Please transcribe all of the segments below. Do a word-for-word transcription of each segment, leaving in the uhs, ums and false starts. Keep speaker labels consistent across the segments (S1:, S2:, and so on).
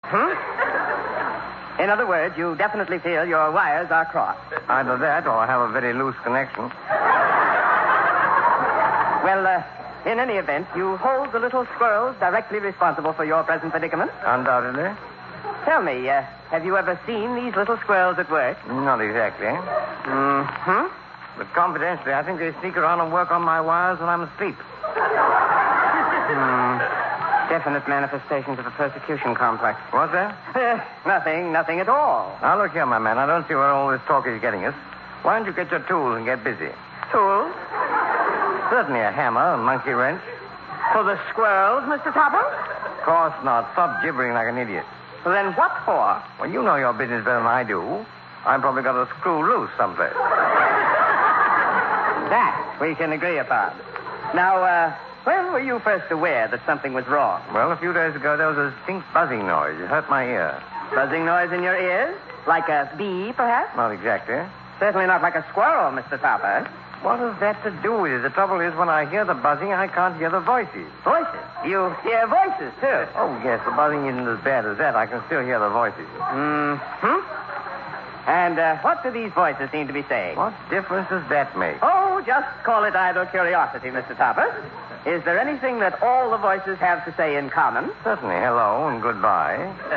S1: Hmm? In other words, you definitely feel your wires are crossed.
S2: Either that or I have a very loose connection.
S1: Well, uh, in any event, you hold the little squirrels directly responsible for your present predicament.
S2: Undoubtedly.
S1: Tell me, uh, have you ever seen these little squirrels at work?
S2: Not exactly.
S1: Mm-hmm.
S2: But confidentially, I think they sneak around and work on my wires when I'm asleep.
S1: Hmm. Definite manifestations of a persecution complex.
S2: What's that?
S1: Uh, nothing, nothing at all.
S2: Now, look here, my man. I don't see where all this talk is getting us. Why don't you get your tools and get busy?
S1: Tools?
S2: Certainly a hammer, a monkey wrench.
S1: For the squirrels, Mister Topper?
S2: Of course not. Stop gibbering like an idiot.
S1: Well, then what for?
S2: Well, you know your business better than I do. I've probably got a screw loose someplace.
S1: That we can agree upon. Now, uh, when were you first aware that something was wrong?
S2: Well, a few days ago, there was a distinct buzzing noise. It hurt my ear.
S1: Buzzing noise in your ears? Like a bee, perhaps?
S2: Not exactly.
S1: Certainly not like a squirrel, Mister Topper.
S2: What has that to do with it? The trouble is, when I hear the buzzing, I can't hear the voices.
S1: Voices? You hear voices, too?
S2: Oh, yes, the buzzing isn't as bad as that. I can still hear the voices.
S1: Mm-hmm. And uh, what do these voices seem to be saying?
S2: What difference does that make?
S1: Oh, just call it idle curiosity, Mister Topper. Is there anything that all the voices have to say in common?
S2: Certainly. Hello and goodbye.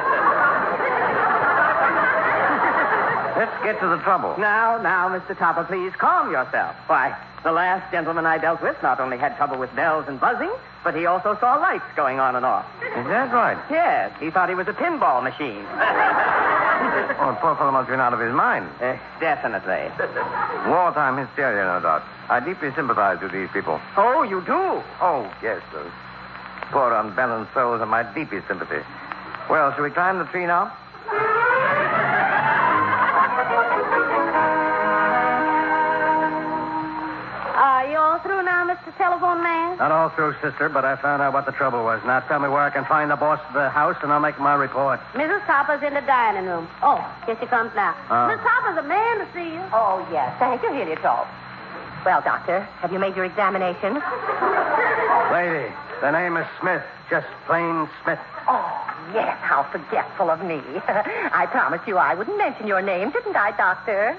S2: Let's get to the trouble.
S1: Now, now, Mister Topper, please calm yourself. Why, the last gentleman I dealt with not only had trouble with bells and buzzing, but he also saw lights going on and off.
S2: Is that right?
S1: Yes, he thought he was a pinball machine.
S2: Oh, the poor fellow must have been out of his mind.
S1: Uh, definitely.
S2: Wartime hysteria, no doubt. I deeply sympathize with these people.
S1: Oh, you do?
S2: Oh, yes, those poor unbalanced souls are my deepest sympathy. Well, shall we climb the tree now?
S3: Are you all through now, Mister Telephone Man?
S4: Not all through, sister, but I found out what the trouble was. Now tell me where I can find the boss of the house, and I'll make my report.
S3: Missus Topper's in the dining room. Oh, here she comes now.
S4: Uh.
S3: Miss Topper's a man to see you.
S5: Oh, yes. Thank you. Here you talk. Well, Doctor, have you made your examination?
S4: Lady, the name is Smith. Just plain Smith.
S5: Oh, yes. How forgetful of me. I promised you I wouldn't mention your name, didn't I, Doctor?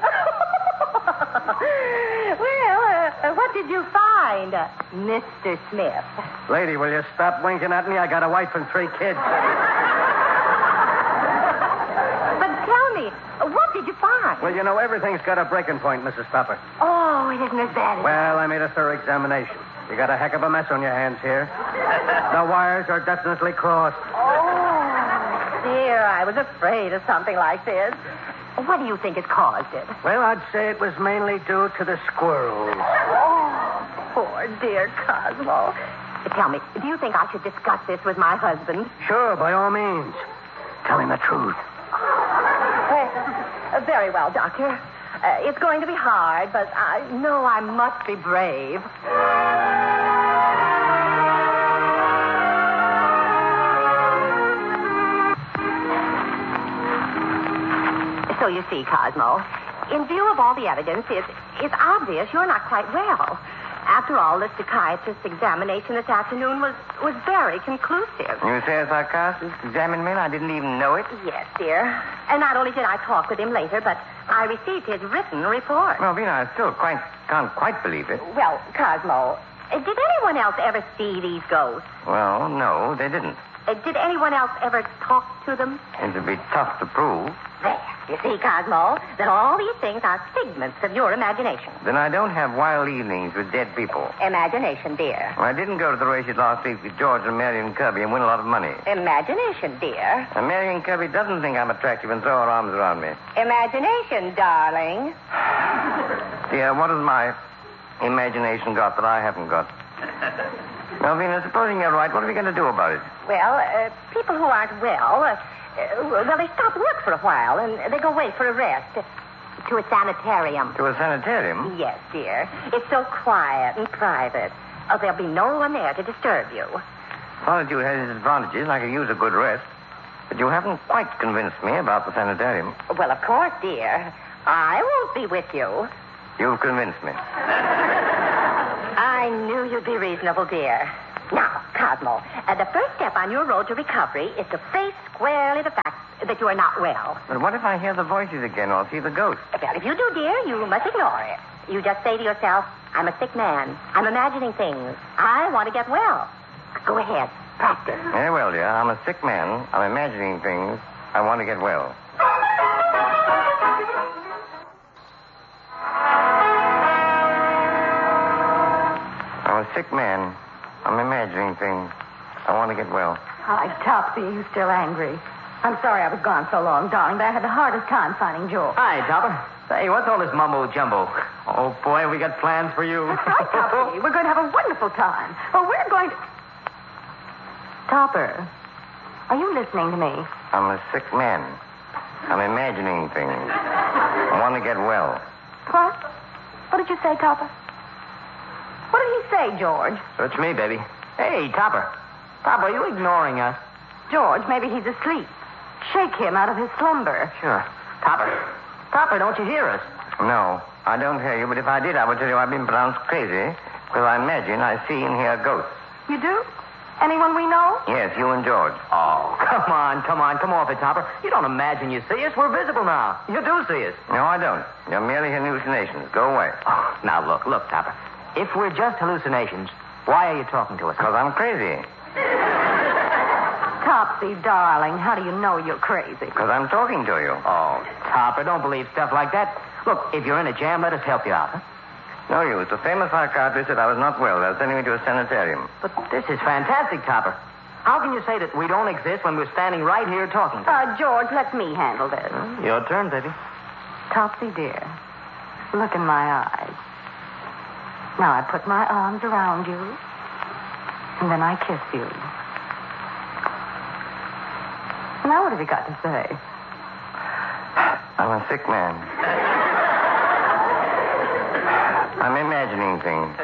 S5: Well, uh, what did you find, uh, Mister Smith?
S4: Lady, will you stop winking at me? I got a wife and three kids.
S5: But tell me, what did you find?
S4: Well, you know, everything's got a breaking point, Missus Topper.
S5: Oh, it isn't as bad as...
S4: Well, I made a thorough examination. You got a heck of a mess on your hands here. The wires are definitely crossed.
S5: Oh, dear, I was afraid of something like this. What do you think has caused it?
S4: Well, I'd say it was mainly due to the squirrels.
S5: Oh, poor dear Cosmo. Tell me, do you think I should discuss this with my husband?
S4: Sure, by all means. Tell him the truth.
S5: Uh, very well, Doctor. Uh, it's going to be hard, but I know I must be brave. So you see, Cosmo, in view of all the evidence, it's, it's obvious you're not quite well. After all, the psychiatrist's examination this afternoon was, was very conclusive.
S2: You say a psychiatrist examined me and I didn't even know it?
S5: Yes, dear. And not only did I talk with him later, but I received his written report.
S2: Well, Vina, I still quite can't quite believe it.
S5: Well, Cosmo, uh, did anyone else ever see these ghosts?
S2: Well, no, they didn't.
S5: Uh, did anyone else ever talk to them?
S2: It'd be tough to prove.
S5: There. You see, Cosmo, that all these things are figments of your imagination.
S2: Then I don't have wild evenings with dead people.
S5: Imagination, dear.
S2: Well, I didn't go to the races last week with George and Marion Kirby and win a lot of money.
S5: Imagination, dear.
S2: And Marion Kirby doesn't think I'm attractive and throw her arms around me.
S5: Imagination, darling.
S2: Dear, what has my imagination got that I haven't got? Now, Vina, supposing you're right, what are we going to do about it?
S5: Well, uh, people who aren't well, uh, uh, well, they stop work for a while and they go away for a rest. To a sanitarium.
S2: To a sanitarium?
S5: Yes, dear. It's so quiet and private. Oh, there'll be no one there to disturb you.
S2: Solitude has its advantages. I could use a good rest. But you haven't quite convinced me about the sanitarium.
S5: Well, of course, dear. I won't be with you.
S2: You've convinced me.
S5: I knew you'd be reasonable, dear. Now, Cosmo, uh, the first step on your road to recovery is to face squarely the fact that you are not well.
S2: But what if I hear the voices again or see the ghost?
S5: Well, if you do, dear, you must ignore it. You just say to yourself, I'm a sick man. I'm imagining things. I want to get well. Go ahead. Practice.
S2: Very well, dear. I'm a sick man. I'm imagining things. I want to get well. I'm a sick man. I'm imagining things. I want to get well.
S3: Hi, Topsy. Are you still angry? I'm sorry I was gone so long, darling, but I had the hardest time finding George.
S1: Hi, Topper. Say, what's all this mumbo-jumbo? Oh, boy, we got plans for you.
S3: That's right, Topsy. We're going to have a wonderful time. Well, we're going to... Topper, are you listening to me?
S2: I'm a sick man. I'm imagining things. I want to get well.
S3: What? What did you say, Topper? What did he say, George?
S1: It's me, baby. Hey, Topper. Topper, are you ignoring us?
S3: George, maybe he's asleep. Shake him out of his slumber.
S1: Sure. Topper. Topper, don't you hear us?
S2: No, I don't hear you, but if I did, I would tell you I've been pronounced crazy because I imagine I see and hear ghosts.
S3: You do? Anyone we know?
S2: Yes, you and George.
S1: Oh, come on, come on, come off it, Topper. You don't imagine you see us. We're visible now. You do see us.
S2: No, I don't. You're merely hallucinations. Go away.
S1: Oh, now, look, look, Topper. If we're just hallucinations, why are you talking to us?
S2: Because I'm crazy.
S3: Topsy, darling, how do you know you're crazy?
S2: Because I'm talking to you.
S1: Oh, Topper, don't believe stuff like that. Look, if you're in a jam, let us help you out. Huh?
S2: No use. The famous psychiatrist said I was not well. They're sending me to a sanitarium.
S1: But this is fantastic, Topper. How can you say that we don't exist when we're standing right here talking to you?
S3: Uh, George, let me handle this.
S1: Your turn, baby.
S3: Topsy, dear, look in my eyes. Now I put my arms around you, and then I kiss you. Now what have you got to say?
S2: I'm a sick man. I'm imagining things.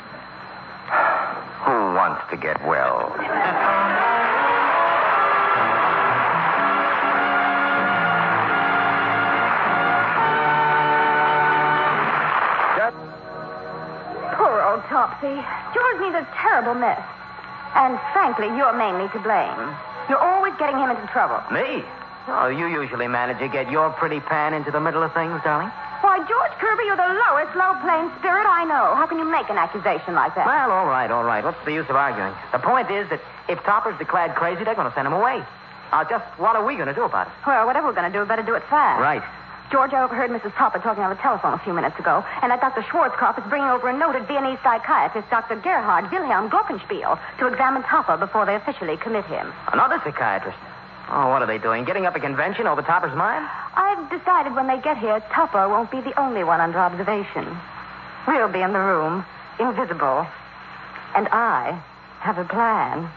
S2: Who wants to get well?
S3: Poor old Topsy. George needs a terrible mess. And frankly, you're mainly to blame. You're always getting him into trouble.
S1: Me? Oh, you usually manage to get your pretty pan into the middle of things, darling.
S3: Why, George Kirby, you're the lowest low-plane spirit I know. How can you make an accusation like that?
S1: Well, all right, all right. What's the use of arguing? The point is that if Topper's declared crazy, they're going to send him away. Now, just what are we going to do about it?
S3: Well, whatever we're going to do, we better do it fast.
S1: Right.
S3: George, I overheard Missus Topper talking on the telephone a few minutes ago, and that Doctor Schwarzkopf is bringing over a noted Viennese psychiatrist, Doctor Gerhard Wilhelm Glockenspiel, to examine Topper before they officially commit him.
S1: Another psychiatrist? Oh, what are they doing? Getting up a convention over Topper's mind?
S3: I've decided when they get here, Topper won't be the only one under observation. We'll be in the room, invisible. And I have a plan.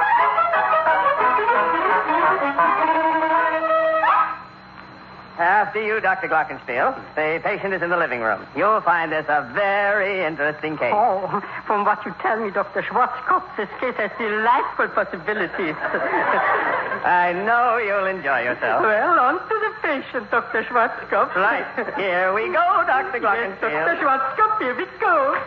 S1: After you, Doctor Glockenspiel. The patient is in the living room. You'll find this a very interesting case.
S6: Oh, from what you tell me, Doctor Schwarzkopf, this case has delightful possibilities.
S1: I know you'll enjoy yourself.
S6: Well, on to the patient, Doctor Schwarzkopf.
S1: Right. Here we go, Doctor
S6: Yes, Doctor
S1: Glockenspiel.
S6: Schwarzkopf, here we go.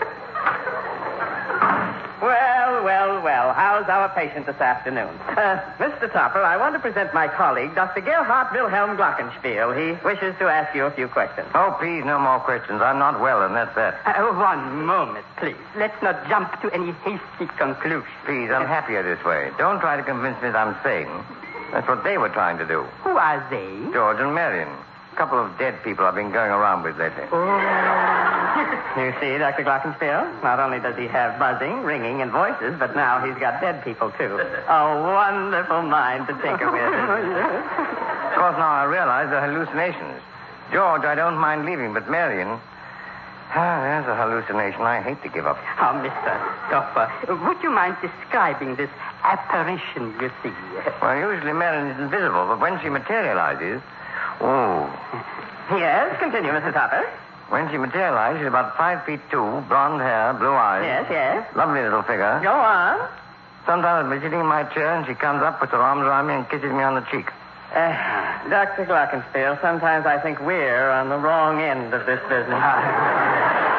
S1: Well, well, well. How's our patient this afternoon? Uh, Mister Topper, I want to present my colleague, Doctor Gerhard Wilhelm Glockenspiel. He wishes to ask you a few questions.
S2: Oh, please, no more questions. I'm not well, and that's that.
S6: Uh, one moment, please. Let's not jump to any hasty conclusions.
S2: Please, I'm happier this way. Don't try to convince me that I'm sane. That's what they were trying to do.
S6: Who are they?
S2: George and Marion. A couple of dead people I've been going around with lately.
S1: You see, Doctor Glockenspiel, not only does he have buzzing, ringing, and voices, but now he's got dead people, too. A wonderful mind to tinker with.
S2: Of course, now I realize they're hallucinations. George, I don't mind leaving, but Marion... Ah, there's a hallucination I hate to give up.
S6: Oh, Mister Topper, would you mind describing this apparition you see?
S2: Well, usually Marion is invisible, but when she materializes... Oh.
S1: Yes, continue, Mister Topper.
S2: When she materializes, she's about five feet two, blonde hair, blue eyes.
S1: Yes, yes.
S2: Lovely little figure.
S1: Go on.
S2: Sometimes I'll be sitting in my chair, and she comes up, puts her arms around me, and kisses me on the cheek.
S1: Uh, Doctor Glockenspiel, sometimes I think we're on the wrong end of this business.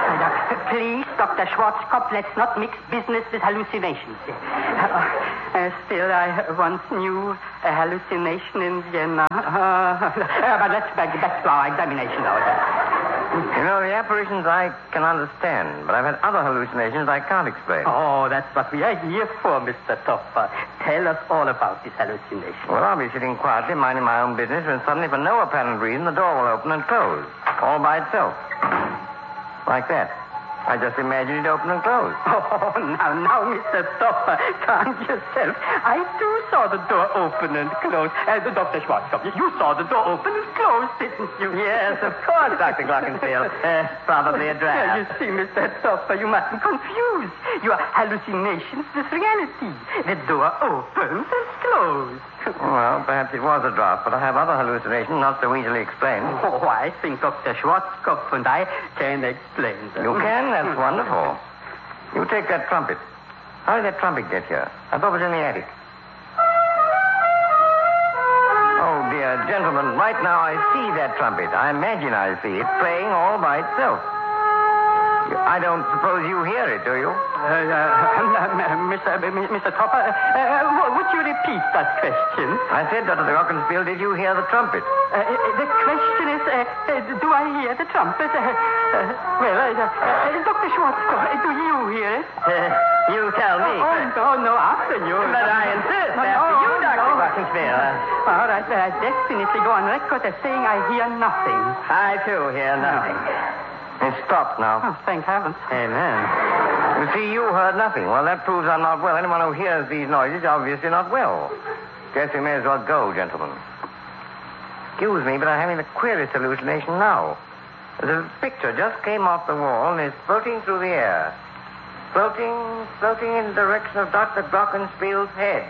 S6: Please, Doctor Schwarzkopf, let's not mix business with hallucinations. Uh, uh, still, I once knew a hallucination in Vienna. Uh, uh, but let's back, back to our examination now.
S2: You know, the apparitions I can understand, but I've had other hallucinations I can't explain.
S6: Oh, that's what we are here for, Mister Topper. Tell us all about this hallucination.
S2: Well, I'll be sitting quietly, minding my own business, when suddenly, for no apparent reason, the door will open and close, all by itself. Like that. I just imagined it open and close.
S6: Oh, now, now, Mister Topper, calm yourself. I too saw the door open and close. Uh, Doctor Schwarzkopf, you saw the door open and close, didn't you?
S1: Yes, of course, Doctor Glockenspiel. Uh, probably a
S6: Well, you
S1: draft.
S6: see, Mister Topper, you mustn't confuse your hallucinations with reality. The door opens and closes.
S2: Well, perhaps it was a draft, but I have other hallucinations not so easily explained.
S6: Oh, I think Doctor Schwarzkopf and I can explain them.
S2: You can? That's wonderful. You take that trumpet. How did that trumpet get here? I thought it was in the attic. Oh, dear gentlemen, right now I see that trumpet. I imagine I see it playing all by itself. I don't suppose you hear it, do you?
S6: Uh, uh, Mister Mister Topper, uh, uh, would you repeat that question?
S2: I said, Doctor Glockenspiel, did you hear the trumpet?
S6: Uh, the question is, uh, uh, do I hear the trumpet? Uh, uh, well, uh, uh, Doctor Schwarzkopf, uh, do you hear it?
S1: Uh, you tell me.
S6: Oh, no, no, after you.
S1: But I insist.
S6: No,
S1: After
S6: no,
S1: you, Doctor
S6: no.
S1: Glockenspiel. Uh,
S6: All right, uh, definitely go on record as saying I hear nothing.
S1: I, too, hear nothing.
S2: It stopped now.
S6: Oh, thank heavens.
S1: Amen.
S2: You see, you heard nothing. Well, that proves I'm not well. Anyone who hears these noises is obviously not well. Guess we may as well go, gentlemen. Excuse me, but I'm having the queerest hallucination now. The picture just came off the wall and is floating through the air. Floating, floating in the direction of Doctor Glockenspiel's head.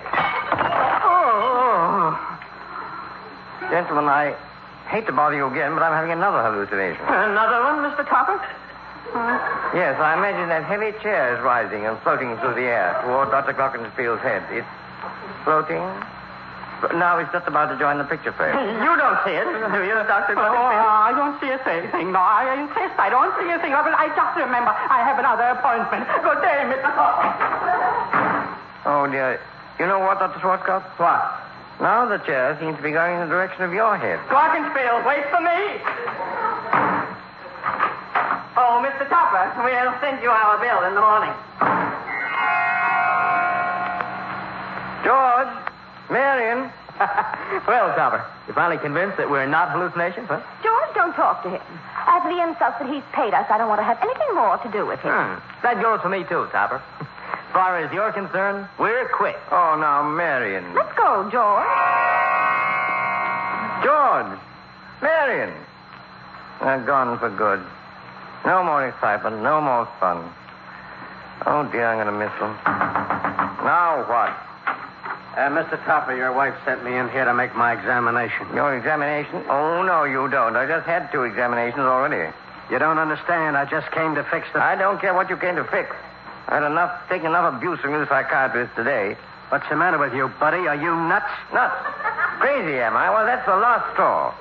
S6: Oh.
S2: Gentlemen, I hate to bother you again, but I'm having another hallucination.
S6: Another one, Mister Topper?
S2: Yes, I imagine that heavy chair is rising and floating through the air toward Doctor Glockenspiel's head. It's floating. But now it's just about to join the picture frame.
S1: You don't see it, do you, Doctor
S6: Oh,
S1: Glockenspiel?
S6: I don't see a thing. No, I insist. I don't see a thing. But I just remember I have another appointment. Good day, Mister Topper.
S2: Oh, dear. You know what, Doctor Schwarzkopf?
S6: What?
S2: Now the chair seems to be going in the direction of your head.
S1: Glockenspiel, wait for me. Oh, Mister Topper, we'll send you our bill in the morning.
S2: George! Marion!
S1: Well, Topper, you finally convinced that we're not hallucinations, huh?
S3: George, don't talk to him. After the insults that he's paid us, I don't want to have anything more to do with him.
S1: Hmm. That goes for me, too, Topper. As far as you're concerned, we're quits.
S2: Oh, now, Marion.
S3: Let's go, George.
S2: George! Marion! They're gone for good. No more excitement, no more fun. Oh, dear, I'm going to miss them. Now what?
S4: Uh, Mister Topper, your wife sent me in here to make my examination.
S2: Your examination? Oh, no, you don't. I just had two examinations already.
S4: You don't understand. I just came to fix the...
S2: I don't care what you came to fix. I had enough, taken enough abuse from you psychiatrists today.
S4: What's the matter with you, buddy? Are you nuts?
S2: Nuts. Crazy, am I? Well, that's the last straw.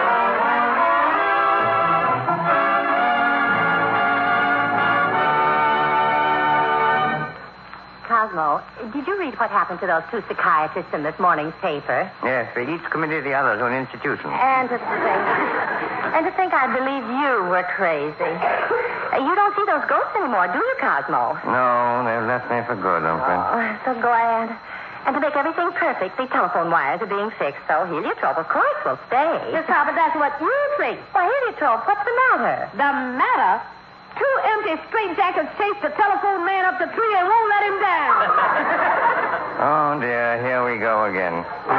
S5: Cosmo, did you read what happened to those two psychiatrists in this morning's paper?
S2: Yes, they each committed the other to an institution.
S5: And to think, and to think I believe you were crazy. Uh, You don't see those ghosts anymore, do you, Cosmo?
S2: No, they've left me for good, I'm afraid.
S5: Oh, so glad. And to make everything perfect, the telephone wires are being fixed, so heliotrope, of course, will stay.
S3: Miss Harper, that's what you think.
S5: Why, heliotrope, what's the matter?
S3: The matter? Two empty straitjackets chased the telephone man up the tree and won't let him down.
S2: Oh, dear, here we go again.